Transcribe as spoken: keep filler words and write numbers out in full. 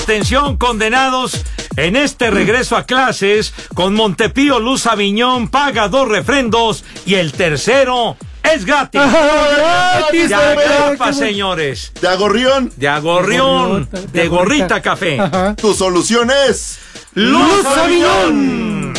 Atención, condenados, en este regreso a clases, con Montepío Luz Aviñón paga dos refrendos y el tercero es gratis. ¡Gratis! De Agrapa, señores. De Agorrión. De Agorrión. De Gorrita Café. Tu solución es Luz Aviñón.